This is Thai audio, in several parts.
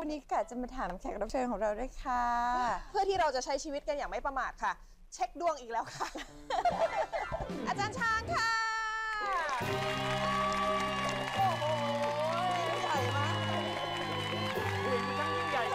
วันนี้กะจะมาถามแขกรับเชิญของเราด้วยค่ะเพื่อที่เราจะใช้ชีวิตกันอย่างไม่ประมาทค่ะ เช็คดวงอีกแล้วค่ะ อาจารย์ช้างค่ะโอ้โหใหญ่มากทั้งยิ่งใหญ่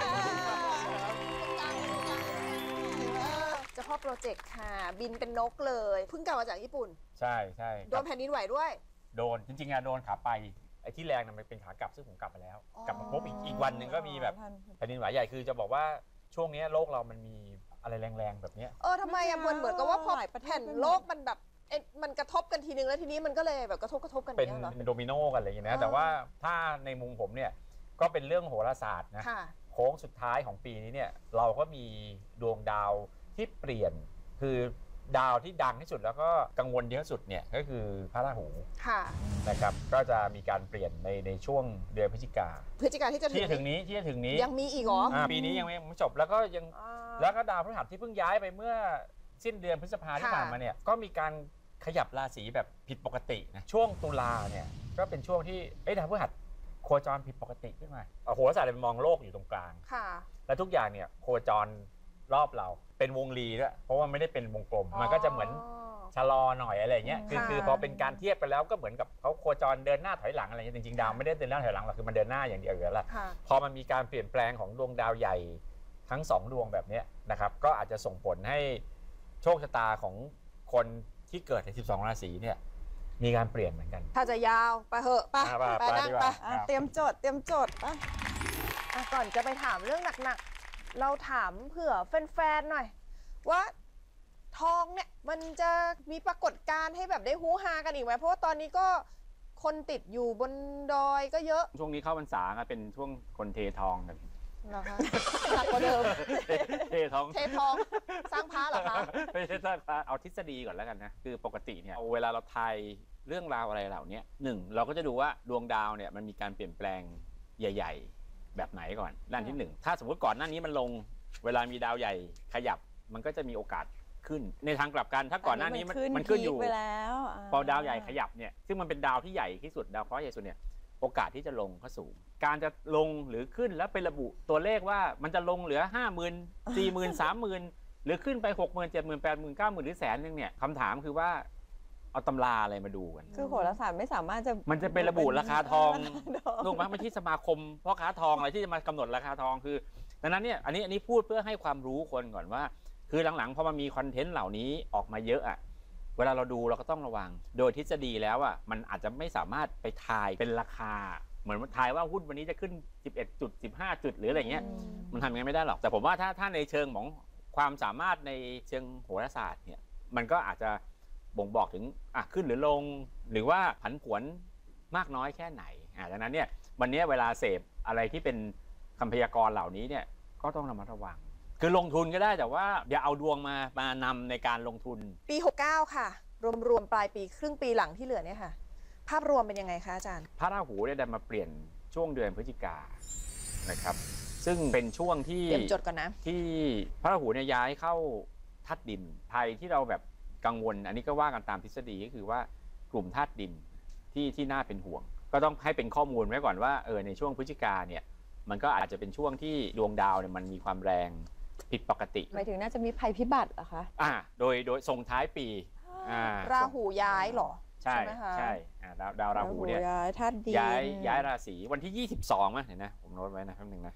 เจ้าพ่อโปรเจกต์ค่ะ บินเป็นนกเลยเพิ่งกลับมาจากญี่ปุ่นใช่ใช่โดนแผ่นดินไหวด้วยโดนจริงๆอะโดนขาไปไอ้ที่แรงน่ะมันเป็นขากลับซึ่งผมกลับมาแล้วกลับมาปุ๊บอีกวันหนึ่งก็มีแบบแผ่นดินไหวใหญ่คือจะบอกว่าช่วงนี้โลกเรามันมีอะไรแรงๆแบบนี้ทำไมอะเหมือนกับว่าพอแผ่นโลกมันแบบมันกระทบกันทีนึงแล้วทีนี้มันก็เลยแบบกระทบกันเป็นโดมิโนกันอะไรอย่างเงี้ยนะแต่ว่าถ้าในมุมผมเนี่ยก็เป็นเรื่องโหราศาสตร์นะโค้งสุดท้ายของปีนี้เนี่ยเราก็มีดวงดาวที่เปลี่ยนคือดาวที่ดังที่สุดแล้วก็กังวลเยอะสุดเนี่ยก็คือพระราหูนะครับก็จะมีการเปลี่ยนในช่วงเดือนพฤศจิกาที่จะถึงนี้ยังมีอีกเหรอปีนี้ยังไม่จบแล้วก็ยังแล้วก็ดาวพฤหัสที่เพิ่งย้ายไปเมื่อสิ้นเดือนพฤษภาที่ผ่านมาเนี่ยก็มีการขยับราศีแบบผิดปกตินะช่วงตุลาเนี่ยก็เป็นช่วงที่ดาวพฤหัสโคจรผิดปกติขึ้นมาโหราศาสตร์มองโลกอยู่ตรงกลางและทุกอย่างเนี่ยโคจรรอบเราเป็นวงรีด้วยเพราะว่าไม่ได้เป็นวงกลมมันก็จะเหมือนชะลอหน่อยอะไรเงี้ยคือพอเป็นการเทียบกันแล้วก็เหมือนกับเขาโคจรเดินหน้าถอยหลังอะไรเงี้ยจริงๆดาวไม่ได้เดินหน้าถอยหลังหรอกคือมันเดินหน้าอย่างเดียวอยู่แล้วพอมันมีการเปลี่ยนแปลงของดวงดาวใหญ่ทั้ง2ดวงแบบนี้นะครับก็อาจจะส่งผลให้โชคชะตาของคนที่เกิดใน12ราศีเนี่ยมีการเปลี่ยนเหมือนกันถ้าจะยาวไปเหอะไปนั่งไปเตรียมโจทย์ไปก่อนจะไปถามเรื่องหนักๆเราถามเผื่อแฟนๆหน่อยว่าทองเนี่ยมันจะมีปรากฏการณ์ให้แบบได้ฮู้ฮากันอีกไหมเพราะว่าตอนนี้ก็คนติดอยู่บนดอยก็เยอะช่วงนี้เข้าพรรษาเป็นช่วงคนเททองกันเหรอคะหนักกว่าเดิมเททองสร้างพระเหรอคะไม่ใช่สร้างพระเอาทฤษฎีก่อนแล้วกันนะคือปกติเนี่ยเวลาเราทายเรื่องราวอะไรเหล่านี้เราก็จะดูว่าดวงดาวเนี่ยมันมีการเปลี่ยนแปลงใหญ่ๆแบบไหนก่อนด้านที่1ถ้าสมมติก่อนหน้านี้มันลงเวลามีดาวใหญ่ขยับมันก็จะมีโอกาสขึ้นในทางกลับกันถ้าก่อนหน้านี้มันขึ้นอยู่พอดาวใหญ่ขยับเนี่ยซึ่งมันเป็นดาวที่ใหญ่ที่สุดดาวเคราะห์ใหญ่สุดเนี่ยโอกาสที่จะลงก็สูงการจะลงหรือขึ้นแล้วไประบุตัวเลขว่ามันจะลงเหลือ 50,000 40,000 30,000หรือขึ้นไป 60,000 70,000 80,000 90,000หรือ100,000นึงเนี่ยคำถามคือว่าเอาตำราอะไรมาดูกันคือโหราศาสตร์ไม่สามารถจะมันจะเป็นระบุราคาทองลูกมั้ยไม่ใช่สมาคมพ่อค้าทองอะไรที่จะมากำหนดราคาทองคือดังนั้นเนี่ยอันนี้พูดเพื่อให้ความรู้คนก่อนว่าคือหลังๆพอมันมีคอนเทนต์เหล่านี้ออกมาเยอะเวลาเราดูเราก็ต้องระวังโดยทฤษฎีแล้วมันอาจจะไม่สามารถไปทายเป็นราคาเหมือนทายว่าหุ้นวันนี้จะขึ้น11จุด15จุดหรืออะไรเงี้ยมันทำอย่างนั้นไม่ได้หรอกแต่ผมว่าถ้าในเชิงของความสามารถในเชิงโหราศาสตร์เนี่ยมันก็อาจจะบ่งบอกถึงขึ้นหรือลงหรือว่าผันผวนมากน้อยแค่ไหนดังนั้นเนี่ยวันนี้เวลาเสพอะไรที่เป็นคำพยากรณ์เหล่านี้เนี่ยก็ต้องระมัดระวังคือลงทุนก็ได้แต่ว่าอย่าเอาดวงมานำในการลงทุนปี69ค่ะรวมปลายปีครึ่งปีหลังที่เหลือเนี่ยค่ะภาพรวมเป็นยังไงคะอาจารย์พระราหูได้มาเปลี่ยนช่วงเดือนพฤศจิกายนนะครับซึ่งเป็นช่วงที่เตรียมจดก่อนนะที่พระราหูเนี่ยย้ายเข้าธาตุดินไทยที่เราแบบกังวลอันนี้ก็ว่ากันตามทฤษฎีก็คือว่ากลุ่มธาตุดินที่น่าเป็นห่วงก็ต้องให้เป็นข้อมูลไว้ก่อนว่าในช่วงพฤศจิกายนเนี่ยมันก็อาจจะเป็นช่วงที่ดวงดาวเนี่ยมันมีความแรงผิดปกติหมายถึงน่าจะมีภัยพิบัติเหรอคะโดยส่งท้ายปีราหูย้ายหรอใช่ใช่ดาวราหูเนี่ยย้ายธาตุดินย้ายราศีวันที่22มั้ยเห็นนะผมโน้ตไว้นะแป๊บนึงนะ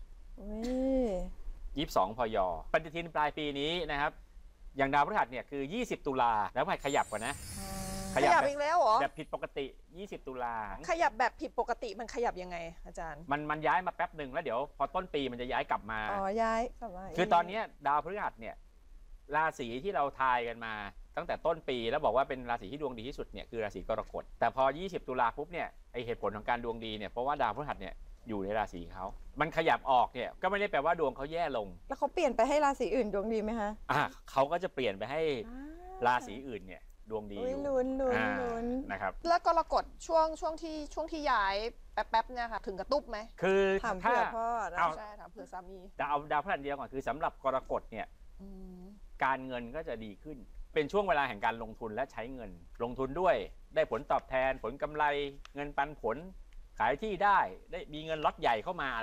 22 พย.ปฏิทินปลายปีนี้นะครับอย่างดาวพฤหัสเนี่ยคือ20ตุลาแล้วมันขยับก่อนนะขยับอีกแล้วเหรอแบบผิดปกติ20ตุลาขยับแบบผิดปกติมันขยับยังไงอาจารย์มันย้ายมาแป๊บนึงแล้วเดี๋ยวพอต้นปีมันจะย้ายกลับมาย้ายกลับมาคือตอนนี้ดาวพฤหัสเนี่ยราศีที่เราทายกันมาตั้งแต่ต้นปีแล้วบอกว่าเป็นราศีที่ดวงดีที่สุดเนี่ยคือราศีกรกฎแต่พอ20ตุลาปุ๊บเนี่ยไอเหตุผลของการดวงดีเนี่ยเพราะว่าดาวพฤหัสเนี่ยอยู่ในราศีเขามันขยับออกเนี่ยก็ไม่ได้แปลว่าดวงเขาแย่ลงแล้วเขาเปลี่ยนไปให้ราศีอื่นดวงดีไหมคะเขาก็จะเปลี่ยนไปให้ราศีอื่นเนี่ยดวงดีอยู่ลุ้นนะครับแล้วกรกฎช่วงที่ย้ายแป๊บเนี่ยค่ะถึงกระตุบไหมคือถามเผื่อพ่อใช่ถามเผื่อสามีเอาดาวพฤหัสเดียวก่อนคือสำหรับกรกฎเนี่ยการเงินก็จะดีขึ้นเป็นช่วงเวลาแห่งการลงทุนและใช้เงินลงทุนด้วยได้ผลตอบแทนผลกำไรเงินปันผลขายที่ได้มีเงินล็อตใหญ่เข้ามา